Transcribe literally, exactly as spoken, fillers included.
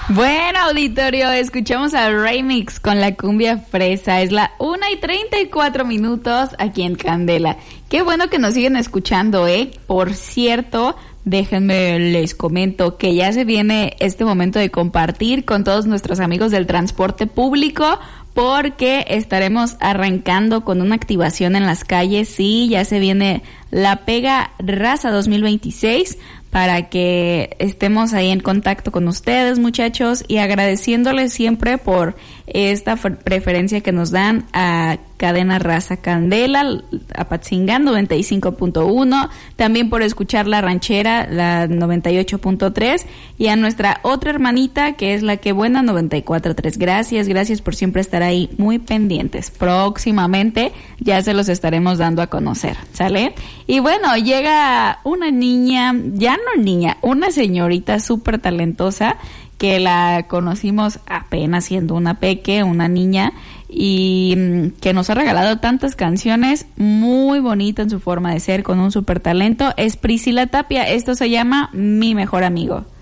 Bueno, auditorio, escuchamos a Remix con la cumbia fresa. Es la una y treinta y cuatro minutos aquí en Candela. Qué bueno que nos siguen escuchando, ¿eh? Por cierto, déjenme les comento que ya se viene este momento de compartir con todos nuestros amigos del transporte público, porque estaremos arrancando con una activación en las calles. Sí, ya se viene la Pega Raza dos mil veintiséis, para que estemos ahí en contacto con ustedes, muchachos, y agradeciéndoles siempre por esta preferencia que nos dan a Cadena Raza Candela, Apatzingán noventa y cinco punto uno, también por escuchar La Ranchera, la noventa y ocho punto tres, y a nuestra otra hermanita, que es La Que Buena, noventa y cuatro punto tres. Gracias, gracias por siempre estar ahí muy pendientes. Próximamente ya se los estaremos dando a conocer, ¿sale? Y bueno, llega una niña, ya no niña, una señorita súper talentosa, que la conocimos apenas siendo una peque, una niña, y que nos ha regalado tantas canciones, muy bonita en su forma de ser, con un súper talento. Es Priscila Tapia. Esto se llama Mi Mejor Amigo.